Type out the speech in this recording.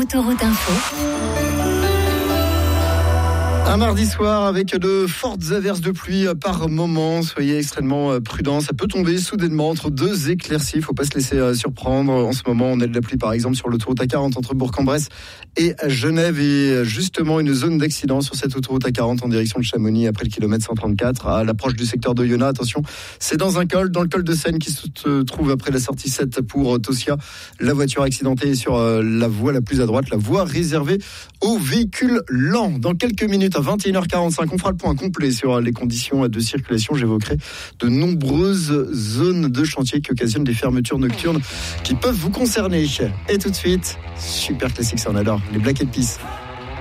Autoroute Info. Un mardi soir avec de fortes averses de pluie par moment. Soyez extrêmement prudents. Ça peut tomber soudainement entre deux éclaircies. Il ne faut pas se laisser surprendre. En ce moment, on a de la pluie par exemple sur l'autoroute A40 entre Bourg-en-Bresse et Genève. Et justement, une zone d'accident sur cette autoroute A40 en direction de Chamonix après le kilomètre 134 à l'approche du secteur d'Oyonnax. Attention, c'est dans le col de Seine qui se trouve après la sortie 7 pour Tossia. La voiture accidentée est sur la voie la plus à droite, la voie réservée aux véhicules lents. Dans quelques minutes, à 21h45, on fera le point complet sur les conditions de circulation. J'évoquerai de nombreuses zones de chantier qui occasionnent des fermetures nocturnes qui peuvent vous concerner. Et tout de suite, super classique, ça on adore, les Black Eyed Peas.